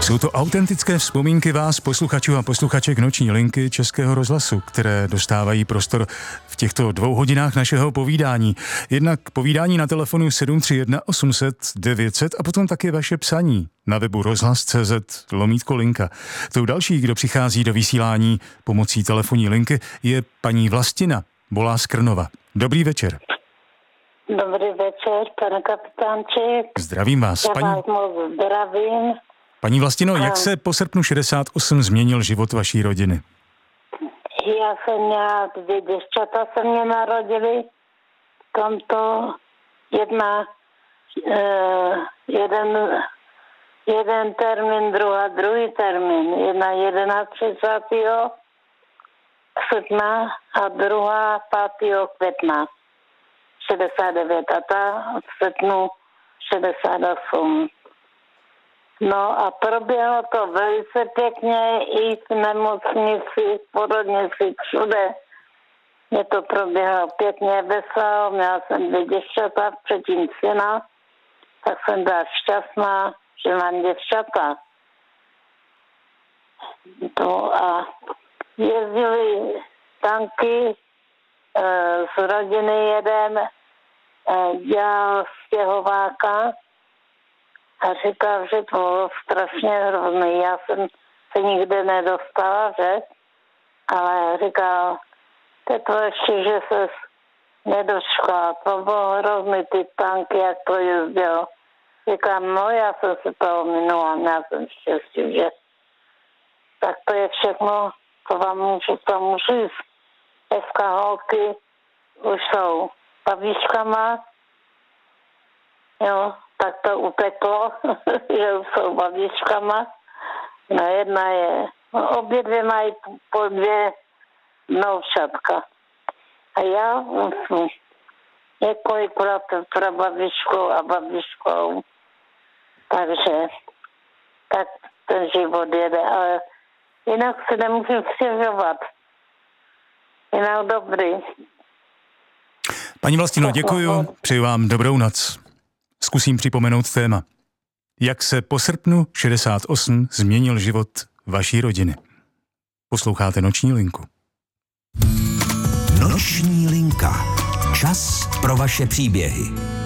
Jsou to autentické vzpomínky vás, posluchačů a posluchaček Noční linky Českého rozhlasu, které dostávají prostor v těchto 2 hodinách našeho povídání. Jednak povídání na telefonu 731 800 900 a potom také vaše psaní na webu rozhlas.cz/linka. Tou další, kdo přichází do vysílání pomocí telefonní linky, je paní Vlastina, volá z Krnova. Dobrý večer. Dobrý večer, pane kapitánček. Zdravím vás. Já vás moc zdravím. Paní Vlastino, jak se po srpnu 68 změnil život vaší rodiny? Já jsem měla 2 děvčata, se mě narodili. Tomto jeden termín, druhý termín. Jedna 31. srpna a druhá 5. května 69 a ta v srpnu 68. No a proběhlo to velice pěkně i v nemocnici, v porodnici, všude. Mě to proběhlo pěkně, veselo, měla jsem 2 děvčata, předtím syna, tak jsem byla šťastná, že mám děvčata. No a jezdili tanky z rodiny jeden, dělal stěhováka a říkal, že to bylo strašně hrozný. Já jsem se nikde nedostala, že? Ale říkal, to ještě, že se nedošla. To bylo hrozný, ty tanky, jak to jezdilo. Říkám, no já jsem se toho minula, já jsem štěstí, že? Tak to je všechno, co vám můžu říct. Dneska holky už jsou babičkama, jo, tak to upeklo, že už jsou babičkama. No jedna je, obě 2 mají po 2 vnoučatka. A já několikrát prababičkou a babičkou. Takže tak ten život jede, ale jinak se nemůžu stěžovat. Jinak dobrý. Paní Vlastino, děkuju, přeju vám dobrou noc. Zkusím připomenout téma. Jak se po srpnu 68 změnil život vaší rodiny? Posloucháte Noční linku. Noční linka. Čas pro vaše příběhy.